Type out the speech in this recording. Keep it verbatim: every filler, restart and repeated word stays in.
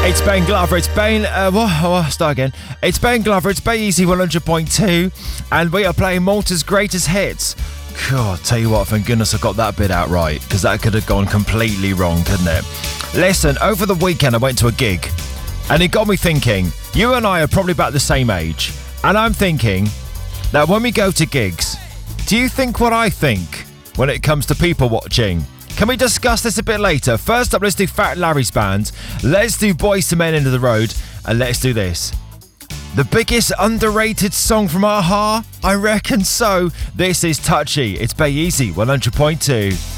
It's Ben Glover, it's Ben, uh, whoa, whoa, start again. It's Ben Glover, it's Bay Easy one hundred point two, and we are playing Malta's greatest hits. God, tell you what, thank goodness I got that bit out right, because that could have gone completely wrong, couldn't it? Listen, over the weekend I went to a gig, and it got me thinking, you and I are probably about the same age, and I'm thinking that when we go to gigs, do you think what I think when it comes to people watching? Can we discuss this a bit later? First up, let's do Fat Larry's band. Let's do Boys to Men Into the Road. And let's do this. The biggest underrated song from a-ha? I reckon so. This is Touchy. It's Bay Easy one hundred point two.